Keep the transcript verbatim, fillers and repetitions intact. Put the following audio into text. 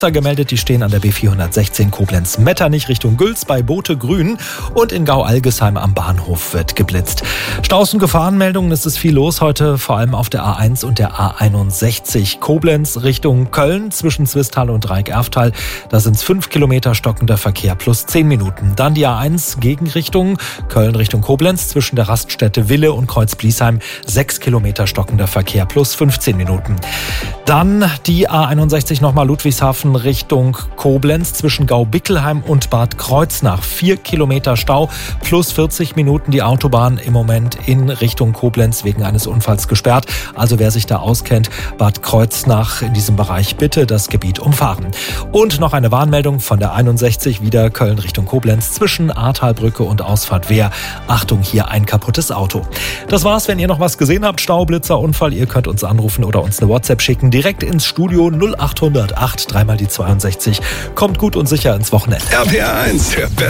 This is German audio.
gemeldet, die stehen an der B vierhundertsechzehn Koblenz-Metternich Richtung Gülz bei Bote-Grün und in Gau-Algesheim am Bahnhof wird geblitzt. Staus und Gefahrenmeldungen, es ist viel los heute, vor allem auf der A eins und der A einundsechzig. Koblenz Richtung Köln zwischen Zwistal und Dreieck-Erftal, da sind es fünf Kilometer stockender Verkehr plus zehn Minuten. Dann die A eins Gegenrichtung Köln Richtung Koblenz zwischen der Raststätte Wille und Kreuz-Bliesheim, sechs Kilometer stockender Verkehr plus fünfzehn Minuten. Dann die A einundsechzig nochmal Ludwigshafen Richtung Koblenz zwischen Gau-Bickelheim und Bad Kreuznach. Vier Kilometer Stau plus vierzig Minuten. Die Autobahn im Moment in Richtung Koblenz wegen eines Unfalls gesperrt. Also wer sich da auskennt, Bad Kreuznach in diesem Bereich bitte das Gebiet umfahren. Und noch eine Warnmeldung von der einundsechzig wieder Köln Richtung Koblenz zwischen Ahrtalbrücke und Ausfahrt Wehr. Achtung, hier ein kaputtes Auto. Das war's, wenn ihr noch was gesehen habt, Stau, Blitzer, Unfall, ihr könnt uns anrufen oder uns eine WhatsApp schicken. Direkt ins Studio null acht null null acht, dreimal die zweiundsechzig. Kommt gut und sicher ins Wochenende. R P R eins, der